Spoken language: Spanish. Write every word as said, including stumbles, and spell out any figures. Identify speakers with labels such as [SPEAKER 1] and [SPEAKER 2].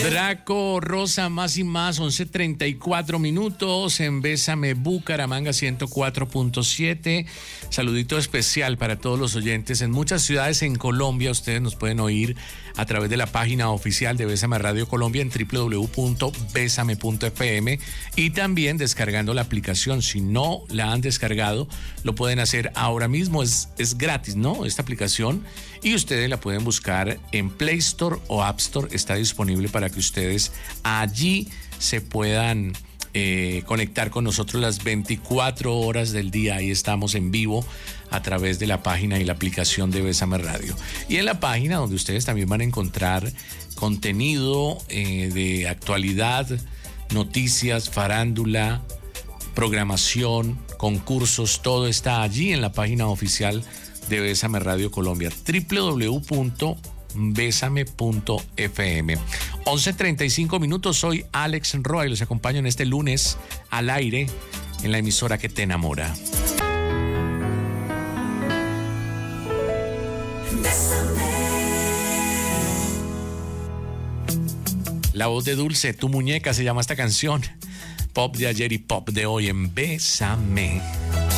[SPEAKER 1] Draco, Rosa, más y más, once treinta y cuatro minutos en Bésame Bucaramanga ciento cuatro punto siete. Saludito especial para todos los oyentes. En muchas ciudades en Colombia ustedes nos pueden oír a través de la página oficial de Bésame Radio Colombia en doble u doble u doble u punto bésame punto efe eme y también descargando la aplicación. Si no la han descargado, lo pueden hacer ahora mismo. Es, es gratis, ¿no? Esta aplicación, y ustedes la pueden buscar en Play Store o App Store. Está disponible para que ustedes allí se puedan eh, conectar con nosotros las veinticuatro horas del día. Ahí estamos en vivo a través de la página y la aplicación de Bésame Radio. Y en la página donde ustedes también van a encontrar contenido eh, de actualidad, noticias, farándula, programación, concursos, todo está allí en la página oficial de Bésame Radio Colombia, doble u doble u doble u punto bésame punto efe eme. once treinta y cinco minutos, soy Alex Roa y los acompaño en este lunes al aire en la emisora que te enamora. La voz de Dulce, Tu Muñeca se llama esta canción. Pop de ayer y pop de hoy en Bésame.